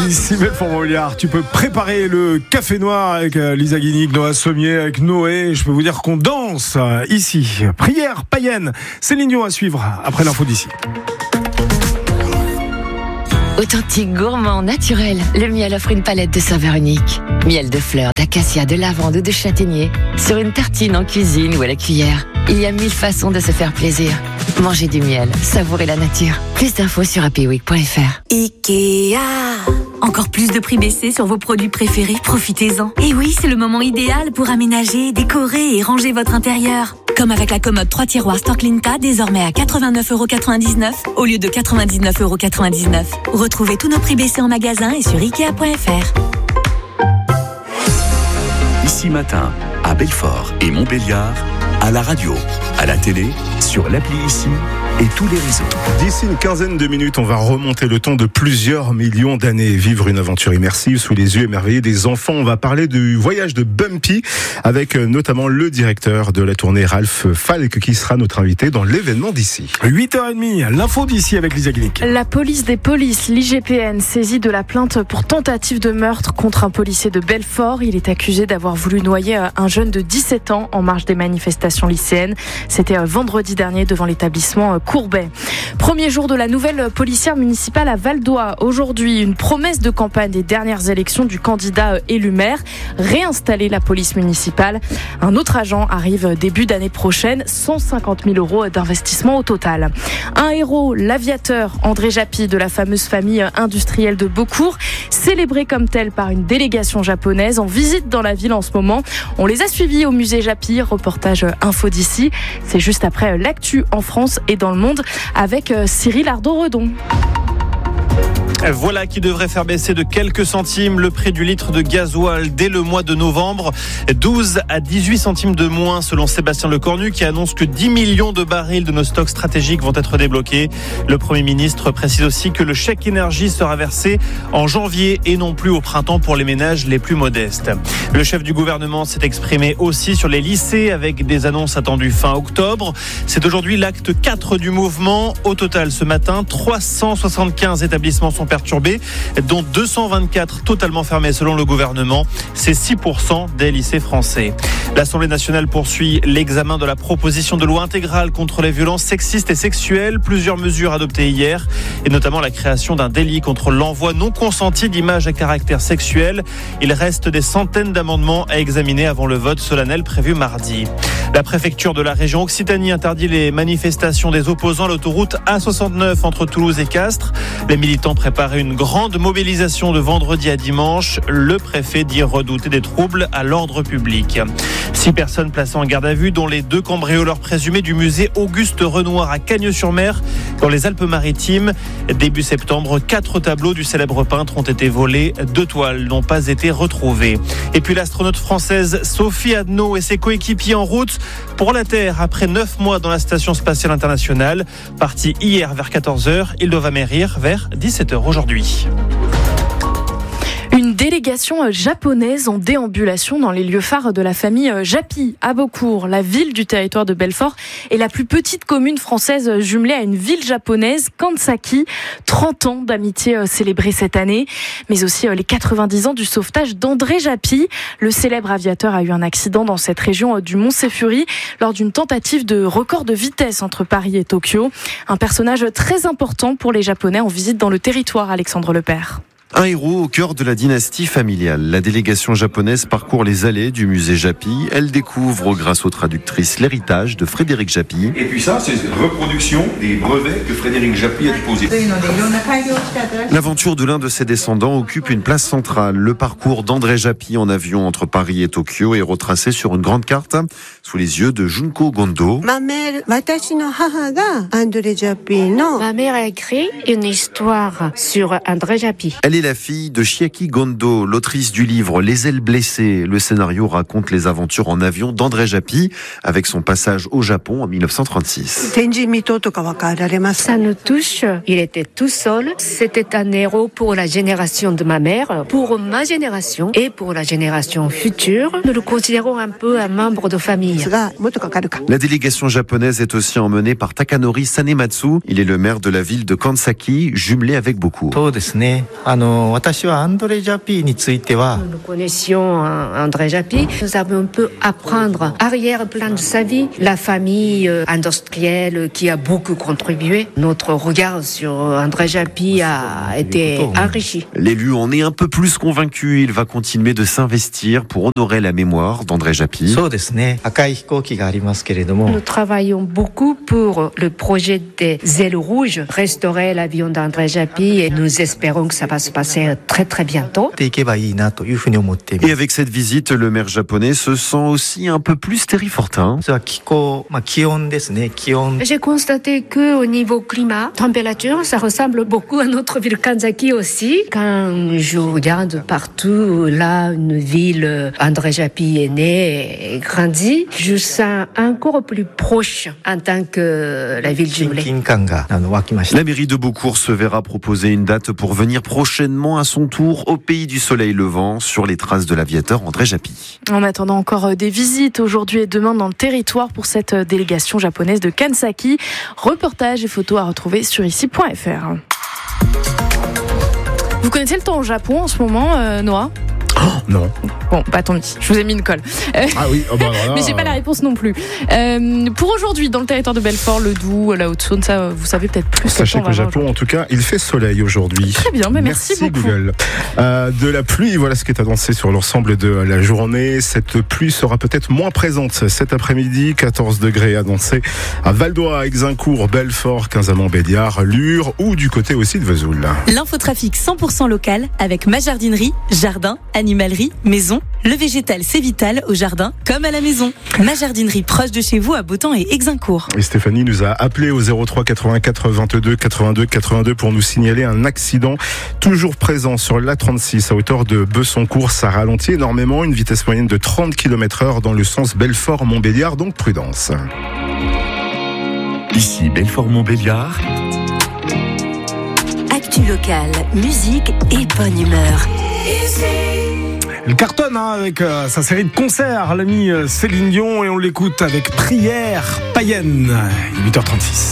Ici Belfort-Montbéliard, tu peux préparer le café noir avec Lisa Guinic, Noah Sommier, avec Noé. Je peux vous dire qu'on danse ici. Prière païenne, Céline Dion à suivre après l'info d'ici. Authentique, gourmand, naturel, le miel offre une palette de saveurs uniques. Miel de fleurs, d'acacia, de lavande ou de châtaignier. Sur une tartine en cuisine ou à la cuillère. Il y a 1000 façons de se faire plaisir. Mangez du miel, savourez la nature. Plus d'infos sur happyweek.fr. Ikea. Encore plus de prix baissés sur vos produits préférés, profitez-en. Et oui, c'est le moment idéal pour aménager, décorer et ranger votre intérieur. Comme avec la commode 3 tiroirs Storklinta, désormais à 89,99€ au lieu de 99,99€. Retrouvez tous nos prix baissés en magasin et sur Ikea.fr. Ici matin, à Belfort et Montbéliard, à la radio, à la télé, sur l'appli Ici et tous les réseaux. D'ici une quinzaine de minutes, on va remonter le temps de plusieurs millions d'années et vivre une aventure immersive sous les yeux émerveillés des enfants. On va parler du voyage de Bumpy avec notamment le directeur de la tournée Ralph Falk qui sera notre invité dans l'événement d'ici. 8h30, l'info d'ici avec Lisa Guinic. La police des polices, l'IGPN, saisit de la plainte pour tentative de meurtre contre un policier de Belfort. Il est accusé d'avoir voulu noyer un jeune de 17 ans en marge des manifestations lycéennes. C'était vendredi dernier devant l'établissement Courbet. Premier jour de la nouvelle policière municipale à Val-d'Oie. Aujourd'hui, une promesse de campagne des dernières élections du candidat élu maire, réinstaller la police municipale. Un autre agent arrive début d'année prochaine, 150 000 € d'investissement au total. Un héros, l'aviateur André Japy de la fameuse famille industrielle de Beaucourt, célébré comme tel par une délégation japonaise en visite dans la ville en ce moment. On les a suivis au musée Japy, reportage info d'ici. C'est juste après l'actu en France et dans le monde avec Cyril Ardo-Redon. Voilà qui devrait faire baisser de quelques centimes le prix du litre de gasoil dès le mois de novembre. 12 à 18 centimes de moins selon Sébastien Lecornu qui annonce que 10 millions de barils de nos stocks stratégiques vont être débloqués. Le Premier ministre précise aussi que le chèque énergie sera versé en janvier et non plus au printemps pour les ménages les plus modestes. Le chef du gouvernement s'est exprimé aussi sur les lycées avec des annonces attendues fin octobre. C'est aujourd'hui l'acte 4 du mouvement. Au total, ce matin, 375 établissements sont perturbés, dont 224 totalement fermés selon le gouvernement. C'est 6% des lycées français. L'Assemblée nationale poursuit l'examen de la proposition de loi intégrale contre les violences sexistes et sexuelles. Plusieurs mesures adoptées hier, et notamment la création d'un délit contre l'envoi non consenti d'images à caractère sexuel. Il reste des centaines d'amendements à examiner avant le vote solennel prévu mardi. La préfecture de la région Occitanie interdit les manifestations des opposants à l'autoroute A69 entre Toulouse et Castres. Les militants préparent une grande mobilisation de vendredi à dimanche. Le préfet dit redouter des troubles à l'ordre public. 6 personnes placées en garde à vue, dont les 2 cambrioleurs présumés du musée Auguste Renoir à Cagnes-sur-Mer, dans les Alpes-Maritimes. Début septembre, 4 tableaux du célèbre peintre ont été volés. 2 toiles n'ont pas été retrouvées. Et puis l'astronaute française Sophie Adno et ses coéquipiers en route pour la Terre après 9 mois dans la Station Spatiale Internationale. Partis hier vers 14h, ils doivent amérir vers 17h aujourd'hui. Une délégation japonaise en déambulation dans les lieux phares de la famille Japy à Beaucourt. La ville du territoire de Belfort est la plus petite commune française jumelée à une ville japonaise, Kansaki. 30 ans d'amitié célébrés cette année, mais aussi les 90 ans du sauvetage d'André Japy. Le célèbre aviateur a eu un accident dans cette région du Mont Sefuri lors d'une tentative de record de vitesse entre Paris et Tokyo. Un personnage très important pour les Japonais en visite dans le territoire, Alexandre Lepère. Un héros au cœur de la dynastie familiale. La délégation japonaise parcourt les allées du musée Japy. Elle découvre, grâce aux traductrices, l'héritage de Frédéric Japy. Et puis ça, c'est reproduction des brevets que Frédéric Japy a déposés. L'aventure de l'un de ses descendants occupe une place centrale. Le parcours d'André Japy en avion entre Paris et Tokyo est retracé sur une grande carte sous les yeux de Junko Gondo. Ma mère a écrit une histoire sur André Japy. Elle est la fille de Chiaki Gondo, l'autrice du livre Les ailes blessées. Le scénario raconte les aventures en avion d'André Japy avec son passage au Japon en 1936. Ça nous touche. Il était tout seul. C'était un héros pour la génération de ma mère, pour ma génération et pour la génération future. Nous le considérons un peu un membre de famille. La délégation japonaise est aussi emmenée par Takanori Sanematsu. Il est le maire de la ville de Kansaki, jumelé avec Beaucourt. Nous connaissions André Japy. Nous avons pu apprendre arrière-plan de sa vie, la famille industrielle qui a beaucoup contribué. Notre regard sur André Japy a été enrichi. L'élu en est un peu plus convaincu. Il va continuer de s'investir pour honorer la mémoire d'André Japy. Nous travaillons beaucoup pour le projet des ailes rouges, restaurer l'avion d'André Japy, et nous espérons que ça va se passer très très bientôt. Et avec cette visite, le maire japonais se sent aussi un peu plus terrifortin. J'ai constaté que au niveau climat, température, ça ressemble beaucoup à notre ville Kanzaki aussi. Quand je regarde partout, là, une ville, André Japy est né et grandi, je sens encore plus proche en tant que la ville jumelée. La mairie de Beaucourt se verra proposer une date pour venir prochainement à son tour au pays du soleil levant sur les traces de l'aviateur André Japy. En attendant encore des visites aujourd'hui et demain dans le territoire pour cette délégation japonaise de Kansaki. Reportages et photos à retrouver sur ici.fr. Vous connaissez le temps au Japon en ce moment, Noah ? Non. Bon, bah tant pis, je vous ai mis une colle. Ah oui, oh bah voilà. Mais j'ai pas la réponse non plus. Pour aujourd'hui, dans le territoire de Belfort, le Doubs, la Haute-Saône, ça, vous savez peut-être plus. Sachez qu'au Japon, en tout cas, il fait soleil aujourd'hui. Très bien, mais merci beaucoup. Google. De la pluie, voilà ce qui est annoncé sur l'ensemble de la journée. Cette pluie sera peut-être moins présente cet après-midi. 14 degrés annoncés à Val-d'Oie, à Exincourt, Belfort, 15 à Montbéliard, Lure ou du côté aussi de Vesoul. L'infotrafic 100% local avec ma jardinerie, jardin, animalerie, maison. Le végétal, c'est vital au jardin comme à la maison. Ma jardinerie proche de chez vous à Beautemps et Exincourt. Et Stéphanie nous a appelé au 03 84 22 82 82 pour nous signaler un accident toujours présent sur l'A36 à hauteur de Bessoncourt. Ça ralentit énormément, une vitesse moyenne de 30 km/h dans le sens Belfort-Montbéliard, donc prudence. Ici Belfort-Montbéliard. Actu locale, musique et bonne humeur. Elle cartonne avec sa série de concerts, l'ami Céline Dion, et on l'écoute avec Prière païenne, 8h36.